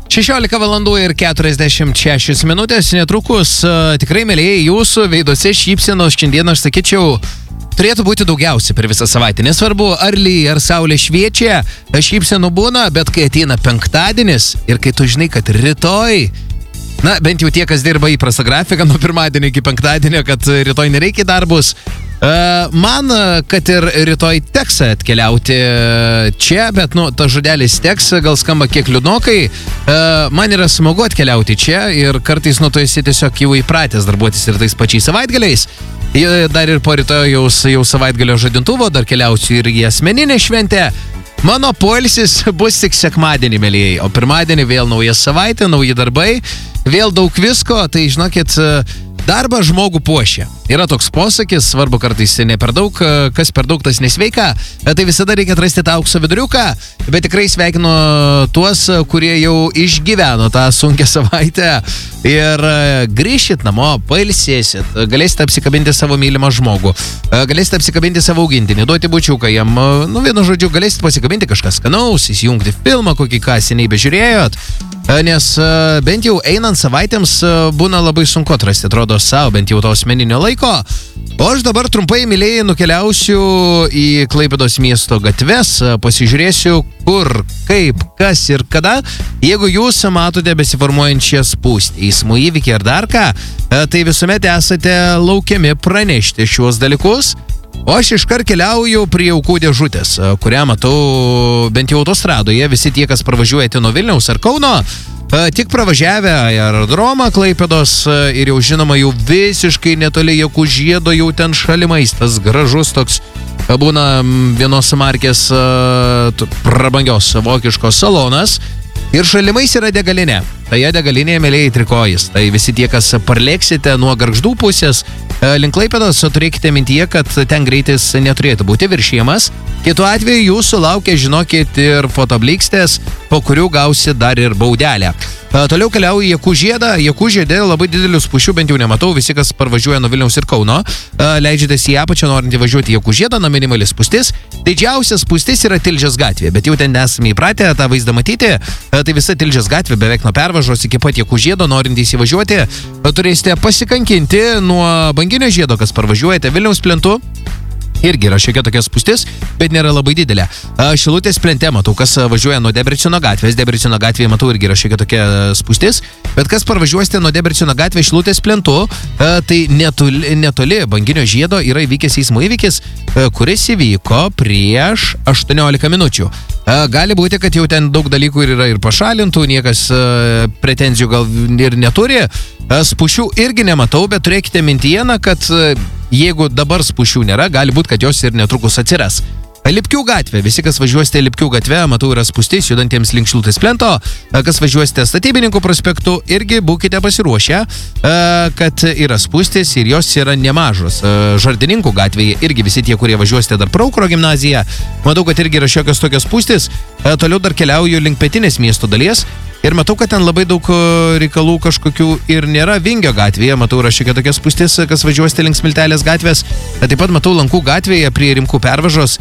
16 valandų ir 46 minutės, netrukus tikrai, mėlyjei, jūsų veiduose šypsenos šiandien, aš sakyčiau, turėtų būti daugiausiai per visą savaitę. Nesvarbu, ar lyja, ar saulė šviečia, šypsenų būna, bet kai ateina penktadienis ir kai tu žinai, kad rytoj, bent jau tie, kas dirba įprastą grafiką nuo pirmadienio iki penktadienio, kad rytoj nereikia darbus, man, kad ir rytoj teks atkeliauti čia, bet, tas žodelis teks, gal skamba kiek liūdnokai, man yra smagu atkeliauti čia ir kartais, tu esi tiesiog jau įpratęs darbuotis ir tais pačiais savaitgaliais. Dar ir po rytojaus jau savaitgalio žadintuvo, dar keliausiu ir į asmeninę šventę. Mano poilsis bus tik sekmadienį, mėlyjei, o pirmadienį vėl nauja savaitė, nauji darbai, vėl daug visko, tai žinokit, darbą žmogų puošia. Yra toks posakis, svarbu kartais ne per daug, kas per daug tas nesveika, tai visada reikia atrasti tą aukso viduriuką, bet tikrai sveikinu tuos, kurie jau išgyveno tą sunkią savaitę ir grįšit namo, pailsėsit, galėsite apsikabinti savo mylimą žmogų, galėsite apsikabinti savo augintinį, duoti bučiuką jam, vienu žodžiu, galėsite pasikabinti kažką skanaus, įsijungti filmą, kokį ką seniai bežiūrėjot, nes bent jau einant savaitėms būna labai sunku atrasti, atrodo, savo bent jau to asmeninio laiko. O aš dabar trumpai, mėlyjei, nukeliausiu į Klaipėdos miesto gatves, pasižiūrėsiu kur, kaip, kas ir kada. Jeigu jūs matote besiformuojančią spūstį, eismo įvykį ar dar ką, tai visuomet esate laukiami pranešti šiuos dalykus. O aš iškart keliauju prie aukų dėžutės, kurią matau bent jau autostradoje. Visi tie, kas pravažiuojate nuo Vilniaus ar Kauno, tik pravažiavę aerodromą Klaipėdos ir jau žinoma jau visiškai netoli Jokūžiedo, jau ten šalimais, tas gražus toks būna vienos markės prabangios vokiškos salonas. Ir šalimais yra degalinė. Tai degalinėje, mėlyjei, Trikojis. Tai visi tie, kas parlėksite nuo Gargždų pusės link Klaipėdos, turėkite mintyje, kad ten greitis neturėtų būti viršijamas. Kitu atveju jūsų laukia, žinokit, ir fotoblikstės, po kurių gausi dar ir baudelę. Toliau keliauju į Jokūžiedą. Jokūžiedė labai didelių spūsčių, bent jau nematau, visi, kas parvažiuoja nuo Vilniaus ir Kauno, leidžiatės į apačią, norint įvažiuoti į Jokūžiedą, minimali spūstis. Didžiausias spūstis yra Tilžės gatvė, bet jau ten nesame įpratę tą vaizdą matyti. Tai visa Tilžės gatvė beveik nuo pervažos iki pat Jokūžiedo, norint įsivažiuoti, turėsite pasikankinti nuo Banginio žiedo, kas parvažiuojate Vilniaus plentu. Irgi yra šiokia tokia spūstis, bet nėra labai didelė. Šilutės plente matau, kas važiuoja nuo Debrecino gatvės. Debrecino gatvėje matau irgi yra šiokia tokia spūstis, bet kas parvažiuosite nuo Debrecino gatvės Šilutės plentu, tai netoli Banginio žiedo yra įvykęs eismo įvykis, kuris įvyko prieš 18 minučių. Gali būti, kad jau ten daug dalykų yra ir pašalintų, niekas pretenzijų gal ir neturi. Spūšių irgi nematau, bet turėkite mintyje, kad jeigu dabar spūšių nėra, gali būti, kad jos ir netrukus atsiras. Lipkių gatvė. Visi, kas važiuosite Lipkių gatvę, matau, yra spūstis, judantiems link Šilutės plento. Kas važiuosite Statybininkų prospektu, irgi būkite pasiruošę, kad yra spūstis ir jos yra nemažos. Žardininkų gatvėje irgi visi tie, kurie važiuosite dar Praukuro gimnaziją, matau, kad irgi yra šiokios tokios spūstis. Toliau dar keliauju link pietinės miesto dalies. Ir matau, kad ten labai daug reikalų kažkokių ir nėra. Vingio gatvėje, matau, yra šiokia tokia spūstis, kas važiuosite link Smiltelės gatvės. Taip pat matau Lankų gatvėje prie Rimkų pervažos.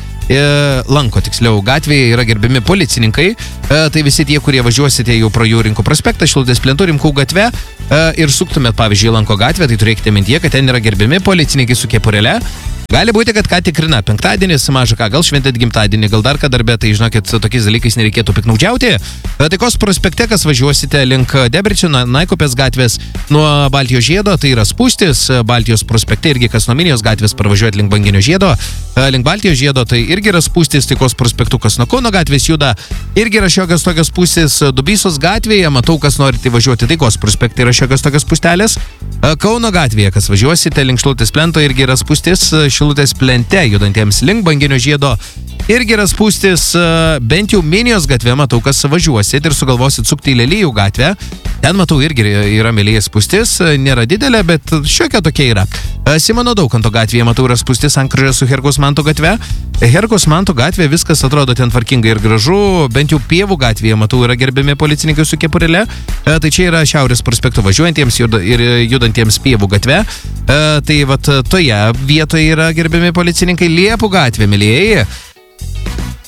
Lanko, tiksliau, gatvėje yra gerbiami policininkai. Tai visi tie, kurie važiuosite jau pro Jūrinkų prospektą, Šilutės plentu, Rimkų gatve ir suktumėt, pavyzdžiui, Lanko gatvę, tai turėkite mintyje, kad ten yra gerbiami policininkai su kepurėle. Gali būti, kad ką tikrina penktadienis, maža ką, gal šventėt gimtadienį, gal dar ką darbė, tai žinokit, tokiais dalykais nereikėtų piknaudžiauti. Taikos prospekte, kas važiuosite link Debrecino, Naikupės gatvės nuo Baltijos žiedo, tai yra spūstis, Baltijos prospekte irgi kas nuo Minijos gatvės parvažiuojat link Banginio žiedo, link Baltijos žiedo, tai irgi yra spūstis, Taikos prospektu, kas nuo Kauno gatvės juda, irgi yra šiokios tokios spūstis, Dubysos gatvėje, matau, kas norite važiuoti Taikos prospekte, yra šiokios tokios spūstelės, Kauno gatvėje, kas važiuosite link Šilutės plento, irgi yra spūstis, Šilutės plente judantiems link Banginio žiedo irgi yra spūstis, bent jau Minijos gatvė, matau, kas važiuosit ir sugalvosit sukti į Lelijų gatvę. Ten matau irgi yra mėlyje spūstis, nėra didelė, bet šiokia tokia yra. Simono Daukanto gatvėje matau yra spūstis sankryžoje su Herkaus Manto gatve. Herkaus Manto gatvė viskas atrodo ten tvarkingai ir gražu, bent jau Pievų gatvėje matau yra gerbiami policininkai su kepurėle. Tai čia yra Šiaurės prospektu važiuojantiems ir judantiems Pievų gatve. Tai vat toje vietoje yra gerbiami policininkai. Liepų gatvė, mėlyjeji.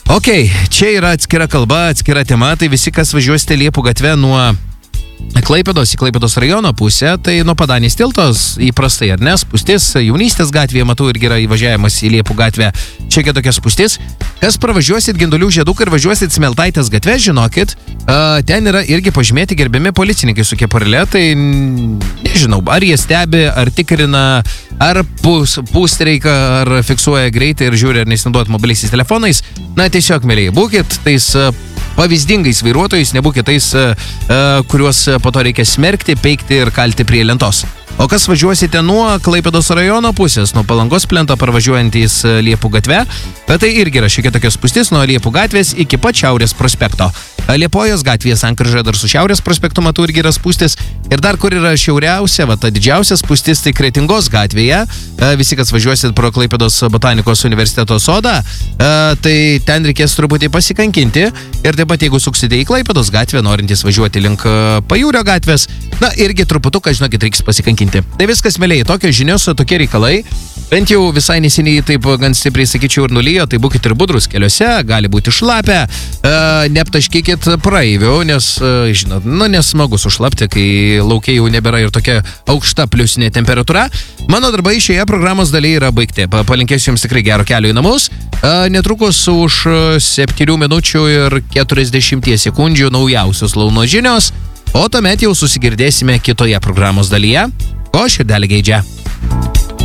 Ok, čia yra atskira kalba, atskira tema, tai visi, kas važiuosite Liepų gatve nuo Klaipėdos į Klaipėdos rajono pusę, tai nuo Padanės tiltos įprastai, ar ne, spūstis, Jaunystės gatvėje, matau, irgi yra įvažiavimas į Liepų gatvę, čia tokia spūstis. Kas pravažiuosit Gindulių žieduką ir važiuosit Smeltaitės gatve, žinokit, ten yra irgi pažymėti gerbiami policininkai su keparile, tai nežinau, ar jie stebi, ar tikrina, ar pūstreiką, ar fiksuoja greitį ir žiūri, ar nesinauduot mobiliaisiais telefonais. Na, tiesiog, mėlyje, būkit tais pavyzdingais vairuotojais, nebūkit tais, kuriuos po to reikia smerkti, peikti ir kalti prie lentos. O kas važiuosite nuo Klaipėdos rajono pusės, nuo Palangos plento parvažiuojantys Liepų gatve, bet tai irgi yra šiek tiek tokia spūstis nuo Liepų gatvės iki pat Šiaurės prospekto. Liepojos gatvėje sankryžoje dar su Šiaurės prospektu matau irgi yra spūstis. Ir dar kur yra šiauriausia, ta didžiausia spūstis, tai Kretingos gatvėje. Visi, kas važiuosit pro Klaipėdos botanikos universiteto sodą, tai ten reikės truputį pasikankinti. Ir taip pat, jeigu suksite į Klaipėdos gatvę, norintys važiuoti link Pajūrio gatvės, na, irgi truputuką, žinokit, reiks pasikankinti. Tai viskas, mėlyje, tokios žinios, tokie reikalai. Bent jau visai neseniai taip gan stipriai, sakyčiau, ir nulyjo, tai būkit ir budrus keliuose, gali būti šlapę, neaptaškykit praeivių, nes, žinot, nesmagu sušlapti, kai laukiai jau nebėra ir tokia aukšta pliusinė temperatūra. Mano darbai šioje programos dalyje yra baigti. Palinkėsiu jums tikrai gero kelio į namus. Netrukus už 7 minučių ir 40 sekundžių naujausios Launo žinios, o tuomet jau susigirdėsime kitoje programos dalyje, ko širdelė geidžia.